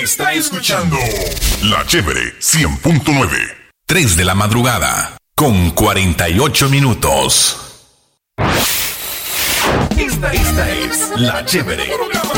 está escuchando La Chévere 100.9. 3 de la madrugada con 48 minutos. Esta es La Chévere.